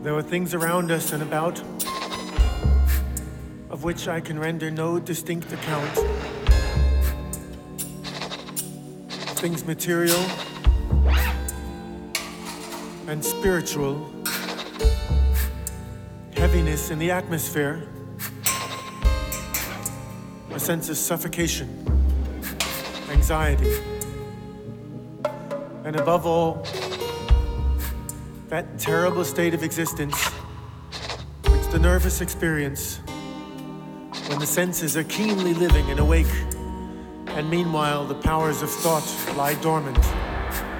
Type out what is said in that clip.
There are things around us and about, of which I can render no distinct account. Things material and spiritual, heaviness in the atmosphere, a sense of suffocation, anxiety, and above all, that terrible state of existence which the nervous experience when the senses are keenly living and awake, and meanwhile the powers of thought lie dormant.